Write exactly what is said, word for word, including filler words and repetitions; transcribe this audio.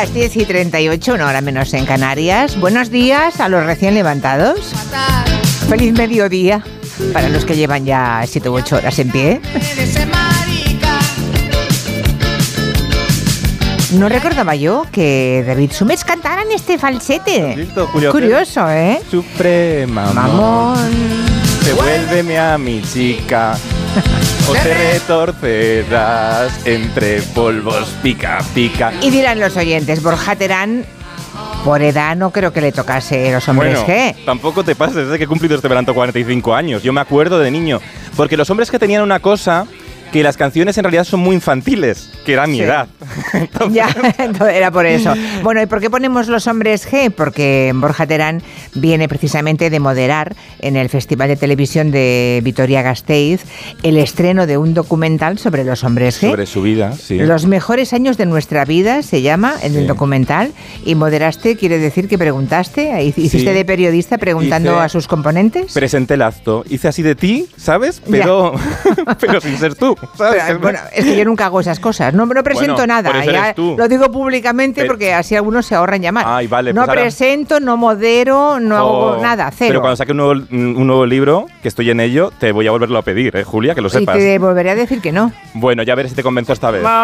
Las diez y treinta y ocho, una hora menos en Canarias. Buenos días a los recién levantados. Feliz mediodía para los que llevan ya siete u ocho horas en pie. No recordaba yo que David Summers cantara en este falsete. Curioso, Curioso, ¿eh? Suprema Mamón. Devuélveme a mi chica. O te retorcerás entre polvos pica, pica. Y dirán los oyentes, Borja Terán, por edad no creo que le tocase los hombres Bueno, G. tampoco te pases, desde que he cumplido este verano cuarenta y cinco años. Yo me acuerdo de niño. Porque los hombres que tenían una cosa, que las canciones en realidad son muy infantiles, que era mi Sí. edad. Entonces, Ya, entonces era por eso. Bueno, ¿y por qué ponemos los hombres G? Porque Borja Terán viene precisamente de moderar en el Festival de Televisión de Vitoria-Gasteiz el estreno de un documental sobre los hombres G. sobre su vida, sí. Los mejores años de nuestra vida se llama en Sí. el documental. Y moderaste, quiere decir que preguntaste, hiciste Sí. de periodista preguntando Hice- a sus componentes. Presenté el acto. Hice así de ti, ¿sabes? Pero, pero sin ser tú, ¿sabes? Pero, bueno, es que yo nunca hago esas cosas. No, no presento Bueno, nada. por eso Ya eres tú. lo digo públicamente Pero- porque así algunos se ahorran llamar. Ay, vale, no pues ahora- presento, no modero, no hago Oh, nada, cero. Pero cuando saque un nuevo, un nuevo libro, que estoy en ello, te voy a volverlo a pedir, ¿eh, Julia? Que lo y sepas. te volveré a decir que no. Bueno, ya veré si te convenzo esta vez.